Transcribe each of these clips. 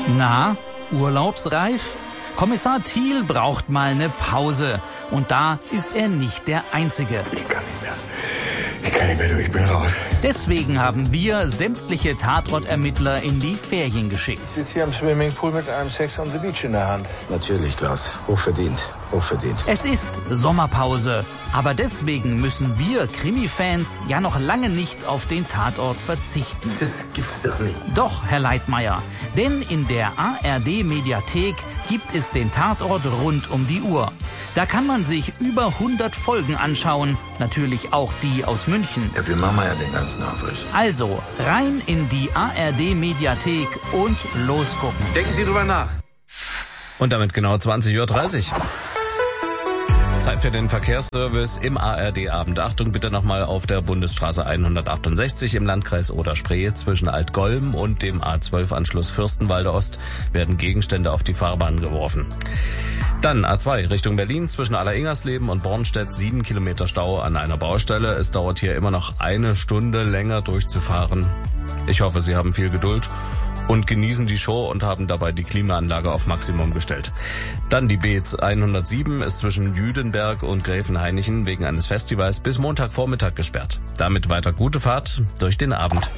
Na, urlaubsreif? Kommissar Thiel braucht mal eine Pause. Und da ist er nicht der Einzige. Ich kann nicht mehr, du, ich bin raus. Deswegen haben wir sämtliche Tatortermittler in die Ferien geschickt. Ich sitze hier am Swimmingpool mit einem Sex on the Beach in der Hand. Natürlich, Klaus. Hochverdient. Hochverdient. Es ist Sommerpause. Aber deswegen müssen wir Krimi-Fans ja noch lange nicht auf den Tatort verzichten. Das gibt's doch nicht. Doch, Herr Leitmayr, denn in der ARD-Mediathek gibt es den Tatort rund um die Uhr. Da kann man sich über 100 Folgen anschauen, natürlich auch die aus München. Ja, wir machen ja den ganzen Aufriss. Also rein in die ARD-Mediathek und losgucken. Denken Sie drüber nach. Und damit genau 20:30 Uhr. Zeit für den Verkehrsservice im ARD-Abend. Achtung bitte nochmal auf der Bundesstraße 168 im Landkreis Oder-Spree zwischen Altgolm und dem A12-Anschluss Fürstenwalde Ost werden Gegenstände auf die Fahrbahn geworfen. Dann A2 Richtung Berlin zwischen Alleringers-Leben und Bornstedt 7 Kilometer Stau an einer Baustelle. Es dauert hier immer noch eine Stunde länger durchzufahren. Ich hoffe, Sie haben viel Geduld und genießen die Show und haben dabei die Klimaanlage auf Maximum gestellt. Dann die B107 ist zwischen Jüdenberg und Gräfenhainichen wegen eines Festivals bis Montagvormittag gesperrt. Damit weiter gute Fahrt durch den Abend.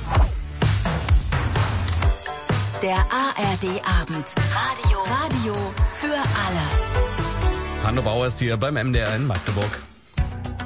Der ARD-Abend. Radio für alle. Hanno Bauer ist hier beim MDR in Magdeburg.